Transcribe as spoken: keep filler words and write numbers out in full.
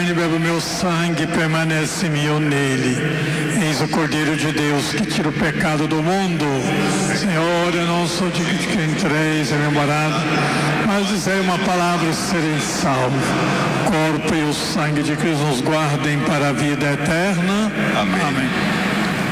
carne e bebe o meu sangue, permanece em mim ou nele. Eis o Cordeiro de Deus que tira o pecado do mundo. Senhor, eu não sou digno de que entreis em minha morada, mas dizei uma palavra e serei salvo. O corpo e o sangue de Cristo nos guardem para a vida eterna. Amém. Amém.